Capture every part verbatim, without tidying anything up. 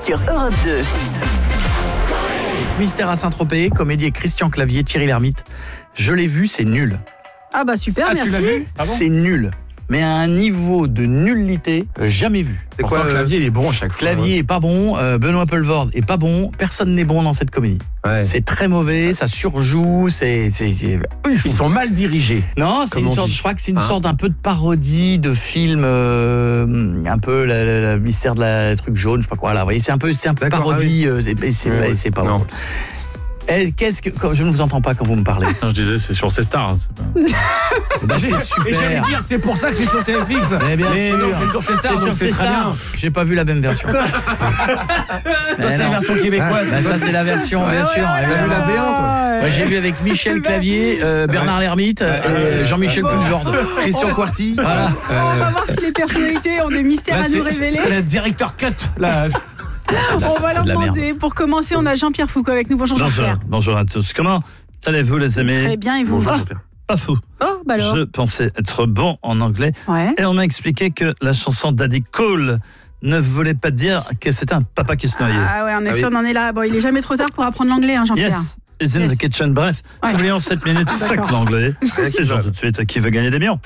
sur Europe deux. Mystère à Saint-Tropez, comédie avec Christian Clavier, Thierry Lhermitte. Je l'ai vu, c'est nul. Ah bah super, Ah, merci. tu l'as vu Ah bon C'est nul. Mais à un niveau de nullité euh, jamais vu. C'est quoi, le Clavier, il est bon à chaque fois. Clavier est pas bon, euh, Benoît Poelvoorde est pas bon, personne n'est bon dans cette comédie. Ouais. C'est très mauvais, ça surjoue, c'est... c'est, c'est... Ils sont mal dirigés. Non, c'est Comme une on sorte, dit. je crois que c'est une Hein sorte un peu de parodie de film, euh, un peu la, la, la mystère de la le truc jaune, je sais pas quoi là. Vous voyez, c'est un peu, c'est un peu D'accord, parodie, euh, et, et c'est, Ouais, pas- et ouais. c'est pas Non. drôle. Et qu'est-ce que quand- je ne vous entends pas quand vous me parlez. Non, je disais, c'est sur ces stars. Bah, c'est super. Et j'allais dire, c'est pour ça que c'est sur T F X. Mais bien sûr, non, c'est sur ces stars, c'est sur donc c'est ces très stars. bien. J'ai pas vu la même version. Toi, Mais c'est la non. version québécoise. Bah, ça c'est la version, bien sûr. T'as vu la V un, toi? Moi, j'ai vu avec Michel Clavier, euh, Bernard Lhermitte et Jean-Michel Poelvoorde. Christian Quarty. Voilà. On va voir si les personnalités ont des mystères Là, à nous c'est- révéler. C'est la directeur cut. Là. On va leur de la merde. demander. Pour commencer, on a Jean-Pierre Foucault avec nous. Bonjour Bonjour, Jean-Pierre. bonjour à tous. Comment allez-vous, les amis? Très bien, et vous? Ah, pas fou. Oh, bah alors. Je pensais être bon en anglais Ouais. et on m'a expliqué que la chanson Daddy Cool ne voulait pas dire que c'était un papa qui se noyait. Ah ouais, en effet, oui. on en est là. Bon, il est jamais trop tard pour apprendre l'anglais, hein, Jean-Pierre. Yes, is in Yes. the kitchen. Bref, Ouais. oublions sept minutes, Ah, sac d'accord. l'anglais. Et genre tout de suite, qui veut gagner des millions?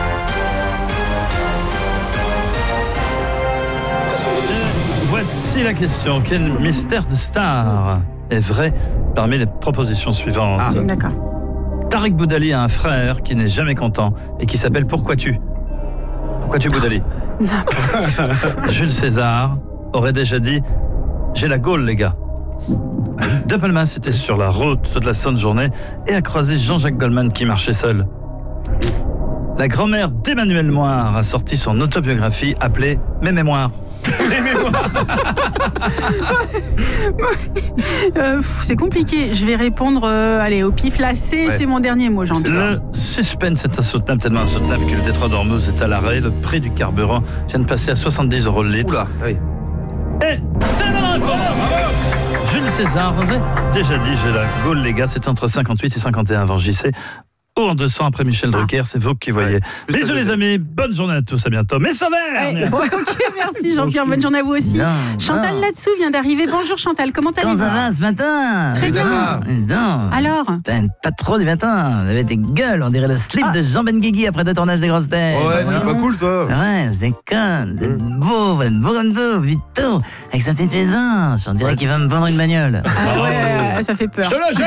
Voici la question. Quel mystère de star est vrai parmi les propositions suivantes? Ah. D'accord. Tariq Boudali a un frère qui n'est jamais content et qui s'appelle Pourquoi tu? Pourquoi tu Boudali? Jules César aurait déjà dit j'ai la gaule les gars. De Palmas était sur la route toute la sainte journée et a croisé Jean-Jacques Goldman qui marchait seul. La grand-mère d'Emmanuel Moire a sorti son autobiographie appelée Mes mémoires. Mes mémoires. Euh, pff, c'est compliqué. Je vais répondre euh, allez, au pif. Là, c'est, Ouais. c'est mon dernier mot, Jean-Pierre. Le suspense est insoutenable, tellement insoutenable que le détroit d'Ormuz est à l'arrêt. Le prix du carburant vient de passer à soixante-dix euros le litre. Oula, oui. Et c'est la bonne réponse. Jules César avait déjà dit j'ai la gaule les gars, c'est entre cinquante-huit et cinquante et un avant J C. Ou en deux cents après Michel Drucker, c'est vous qui voyez. Plus Bisous la les deuxième. amis, bonne journée à tous, à bientôt. Mais Sauvert. Ouais, bon, ok, merci Jean-Pierre. Bonne journée à vous aussi. Non, Chantal non. là-dessous vient d'arriver. Bonjour Chantal, comment Comment allez-vous? ça va ce matin? Très bien. Non. Alors Ben, pas trop du matin. Vous avez des gueules, on dirait le slip Ah. de Jean Benguigui après deux tournages des grosses têtes. Ouais, c'est pas cool ça. Ouais, c'est con, vous êtes beau, vous êtes beau comme tout, Vito, avec sa petite chevanche, on dirait qu'il va me vendre une bagnole. Ah ouais, ça fait peur. Je te la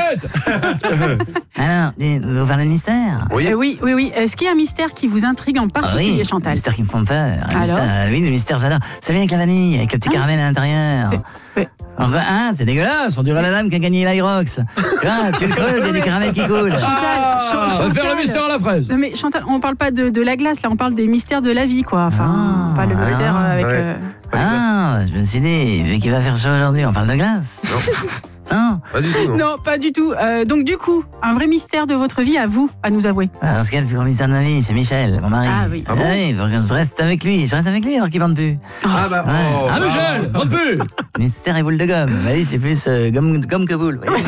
jette. Alors, dis, vous parlez de mystère? Oui. Euh, oui, oui, oui. Est-ce qu'il y a un mystère qui vous intrigue en Ah particulier, oui, Chantal? mystère qui me font peur. Un Alors mystère, oui, le mystère, j'adore. Celui avec la vanille, avec le petit Ah. caramel à l'intérieur. C'est- ouais. Enfin, hein, c'est dégueulasse, on dirait la dame qui a gagné l'Irox. Ah, tu le creuses, il y a du caramel qui coule. Chantal, Chan- On va Chantal. faire le mystère à la fraise. Non mais Chantal, on parle pas de, de la glace, là, on parle des mystères de la vie, quoi. Enfin, Ah. pas le mystère Ah. euh, avec... Ouais. euh, Ah, je me suis dit, vu qu'il va faire chaud aujourd'hui, on parle de glace. Non, Pas du tout, non. Non, pas du tout. Euh, donc du coup, un vrai mystère de votre vie à vous, à nous avouer. ah, dans ce cas, le plus grand mystère de ma vie, c'est Michel, mon mari. Ah oui. Ah bon oui, faut que je reste avec lui. Je reste avec lui alors qu'il bande plus. Ah bah, Ouais. oh. Ah Michel, vente plus. Mystère et boule de gomme. Ma vie, c'est plus euh, gomme, gomme que boule. voyez.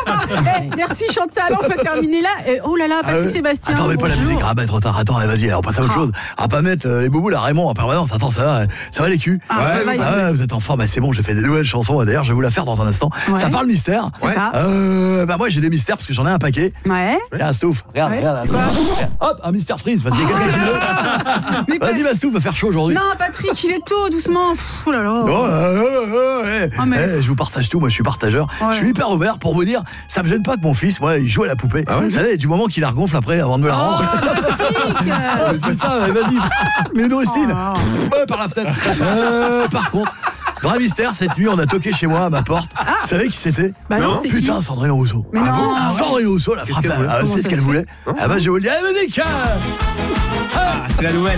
Eh, merci Chantal, on va terminer là. Euh, oh là là, Patrick Ah ouais. Sébastien. Attends, mais pas la bonjour. musique. Ah bah trop tard. Attends, allez, vas-y, alors on passe à autre Ah. chose. À pas mettre euh, les boubous à Raymond en permanence. Attends, ça va, ça va les culs. Ah, ça va, il- Ah ouais, vous êtes en forme, ah, c'est bon, j'ai fait des nouvelles chansons. D'ailleurs, je vais vous la faire dans un instant. Ouais. Ça parle mystère. C'est ça. Euh, bah moi j'ai des mystères parce que j'en ai un paquet. Ouais. Regarde, Stouff, regarde, Ouais. regarde. Quoi regarde. Hop, un mystère freeze parce qu'il y a quelqu'un qui le veut. Mais Vas-y, ma Stouff, va faire chaud aujourd'hui. Non, Patrick, il est tôt, doucement. Pff, oh là là. Oh, euh, euh, euh, ouais. Oh, mais- Eh, je vous partage tout, moi je suis partageur. Ouais. Je suis hyper ouvert pour vous dire, ça me gêne pas que mon fils, moi, il joue à la poupée. Vous savez, du moment qu'il la regonfle après avant de me la Oh, rendre. Patrick. Ah, mais putain, ouais, vas-y, mais une Rustine. Oh. Ouais, par la fenêtre. Euh, par contre, vrai mystère, cette nuit, on a toqué chez moi à ma porte. Vous savez qui c'était? Bah non, c'était qui? Putain, Sandrine Rousseau. Mais non. Ah ouais. Sandrine Rousseau, la Qu'est-ce frappe. qu'elle voulait Ah, Comment c'est ça ce qu'elle se voulait. Ah bah je vais vous le dire, la musique. Ah, c'est la nouvelle.